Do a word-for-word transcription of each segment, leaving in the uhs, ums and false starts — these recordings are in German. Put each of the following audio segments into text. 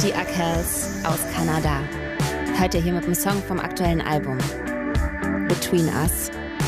Die Arkells aus Kanada. Hört ihr hier mit dem Song vom aktuellen Album Between Us.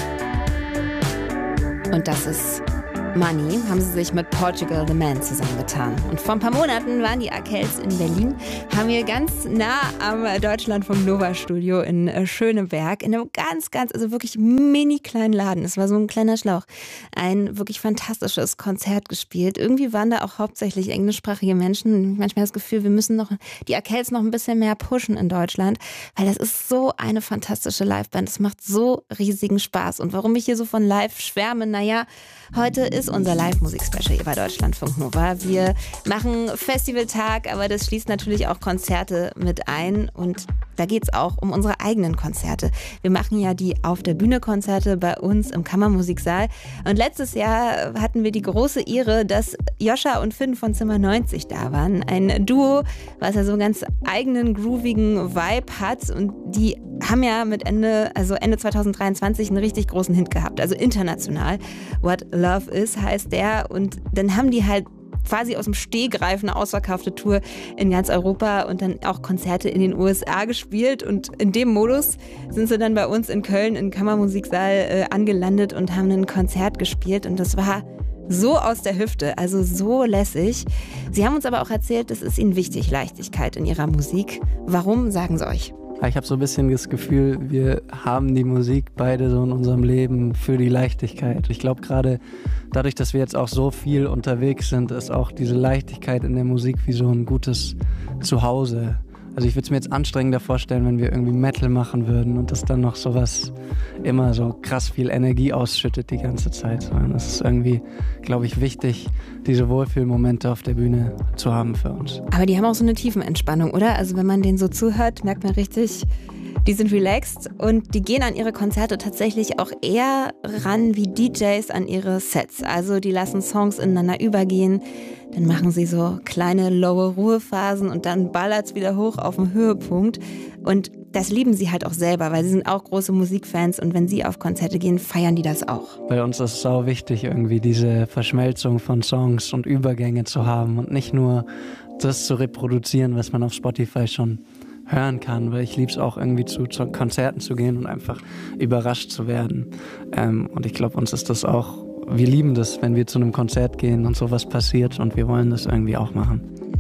Und das ist Money, haben sie sich mit Portugal the Man zusammengetan. Und vor ein paar Monaten waren die Arkells in Berlin, haben wir ganz nah am Deutschlandfunk Nova Studio in Schöneberg, in einem ganz, ganz, also wirklich mini kleinen Laden, es war so ein kleiner Schlauch, ein wirklich fantastisches Konzert gespielt. Irgendwie waren da auch hauptsächlich englischsprachige Menschen. Manchmal das Gefühl, wir müssen noch die Arkells noch ein bisschen mehr pushen in Deutschland, weil das ist so eine fantastische Liveband. Es macht so riesigen Spaß. Und warum ich hier so von live schwärme, naja, heute ist unser Live-Musik-Special hier bei Deutschlandfunk Nova. Wir machen Festivaltag, aber das schließt natürlich auch Konzerte mit ein. Und da geht es auch um unsere eigenen Konzerte. Wir machen ja die Auf-der-Bühne-Konzerte bei uns im Kammermusiksaal. Und letztes Jahr hatten wir die große Ehre, dass Joscha und Finn von Zimmer neunzig da waren. Ein Duo, was ja so einen ganz eigenen, groovigen Vibe hat. Und die haben ja mit Ende, also Ende zwanzig dreiundzwanzig einen richtig großen Hit gehabt. Also international. What Love Is heißt der. Und dann haben die halt quasi aus dem Stegreif eine ausverkaufte Tour in ganz Europa und dann auch Konzerte in den U S A gespielt. Und in dem Modus sind sie dann bei uns in Köln im Kammermusiksaal äh, angelandet und haben ein Konzert gespielt. Und das war so aus der Hüfte, also so lässig. Sie haben uns aber auch erzählt, es ist ihnen wichtig, Leichtigkeit in ihrer Musik. Warum, sagen sie euch? Ich habe so ein bisschen das Gefühl, wir haben die Musik beide so in unserem Leben für die Leichtigkeit. Ich glaube gerade dadurch, dass wir jetzt auch so viel unterwegs sind, ist auch diese Leichtigkeit in der Musik wie so ein gutes Zuhause. Also ich würde es mir jetzt anstrengender vorstellen, wenn wir irgendwie Metal machen würden und das dann noch sowas immer so krass viel Energie ausschüttet die ganze Zeit. Das ist irgendwie, glaube ich, wichtig, diese Wohlfühlmomente auf der Bühne zu haben für uns. Aber die haben auch so eine Tiefenentspannung, oder? Also wenn man denen so zuhört, merkt man richtig, die sind relaxed und die gehen an ihre Konzerte tatsächlich auch eher ran wie D Js an ihre Sets. Also die lassen Songs ineinander übergehen, dann machen sie so kleine lowe Ruhephasen und dann ballert's wieder hoch auf den Höhepunkt. Und das lieben sie halt auch selber, weil sie sind auch große Musikfans und wenn sie auf Konzerte gehen, feiern die das auch. Bei uns ist es sau wichtig, irgendwie diese Verschmelzung von Songs und Übergänge zu haben und nicht nur das zu reproduzieren, was man auf Spotify schon hören kann, weil ich liebe es auch irgendwie zu, zu Konzerten zu gehen und einfach überrascht zu werden. Ähm, und ich glaube, uns ist das auch, wir lieben das, wenn wir zu einem Konzert gehen und sowas passiert und wir wollen das irgendwie auch machen.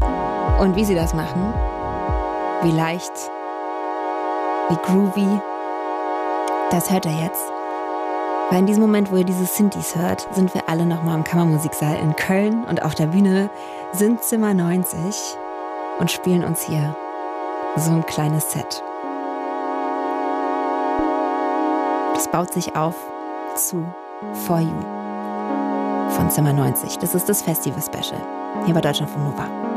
Und wie sie das machen, wie leicht, wie groovy, das hört ihr jetzt. Weil in diesem Moment, wo ihr diese Synthes hört, sind wir alle nochmal im Kammermusiksaal in Köln und auf der Bühne sind Zimmer neunzig und spielen uns hier so ein kleines Set. Das baut sich auf zu For You von Zimmer neunzig. Das ist das Festival-Special hier bei Deutschlandfunk Nova.